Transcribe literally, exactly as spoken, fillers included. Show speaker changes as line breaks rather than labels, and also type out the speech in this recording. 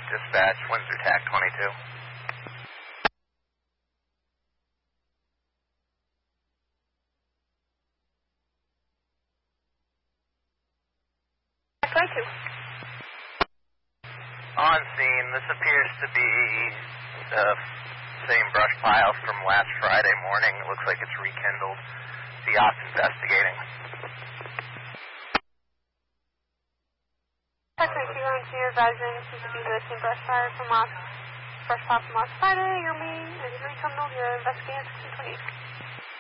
Dispatch, Windsor T A C twenty-two.
twenty-two.
On scene, this appears to be the same brush pile from last Friday morning. It looks like it's rekindled. The ops investigating.
twenty-two, on to your advising, seems to be the same brush fire from last, brush pile from last Friday. Your main is rekindled. You're investigating sixteen twenty-eight.